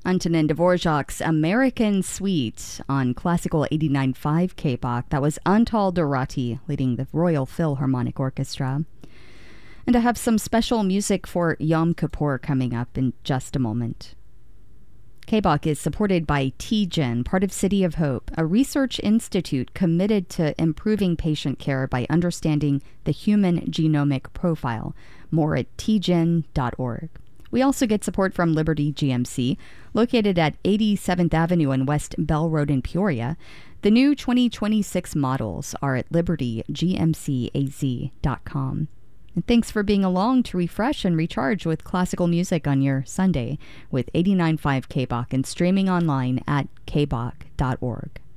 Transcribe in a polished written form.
Antonin Dvorak's American Suite on Classical 89.5 KBOK. That was Antal Dorati leading the Royal Philharmonic Orchestra. And I have some special music for Yom Kippur coming up in just a moment. KBOK is supported by TGen, part of City of Hope, a research institute committed to improving patient care by understanding the human genomic profile. More at tgen.org. We also get support from Liberty GMC, located at 87th Avenue and West Bell Road in Peoria. The new 2026 models are at libertygmcaz.com. And thanks for being along to refresh and recharge with classical music on your Sunday with 89.5 KBOK and streaming online at kbok.org.